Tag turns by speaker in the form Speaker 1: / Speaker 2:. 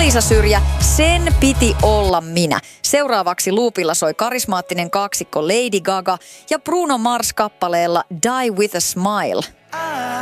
Speaker 1: Liisa Syrjä, Sen piti olla minä. Seuraavaksi luupilla soi karismaattinen kaksikko Lady Gaga ja Bruno Mars kappaleella Die with a Smile.